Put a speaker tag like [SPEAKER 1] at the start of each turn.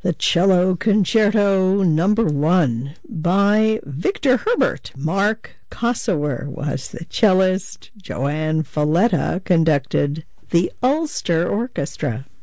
[SPEAKER 1] The Cello Concerto Number 1 by Victor Herbert. Mark Kossower was the cellist. Joanne Falletta conducted the Ulster Orchestra.